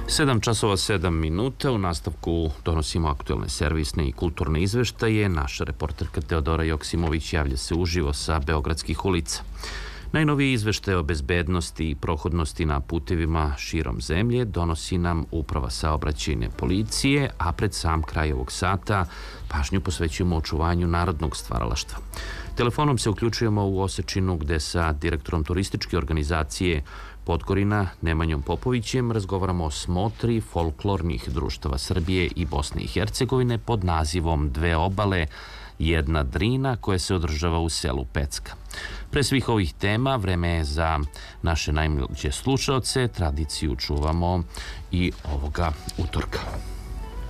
7 časova 7 minuta. U nastavku donosimo aktuelne servisne i kulturne izveštaje. Naša reporterka Teodora Joksimović javlja se uživo sa beogradskih ulica. Najnoviji izveštaj o bezbednosti i prohodnosti na putevima širom zemlje donosi nam Uprava saobraćajne policije, a pred sam kraj ovog sata pažnju posvećujemo očuvanju narodnog stvaralaštva. Telefonom se uključujemo u Osečinu gde sa direktorom turističke organizacije Podgorina Nemanjom Popovićem razgovaramo o smotri folklornih društava Srbije i Bosne i Hercegovine pod nazivom Dve obale, jedna Drina, koja se održava u selu Pecka. Pre svih ovih tema, vreme je za naše najmlađe slušaoce, tradiciju čuvamo i ovoga utorka.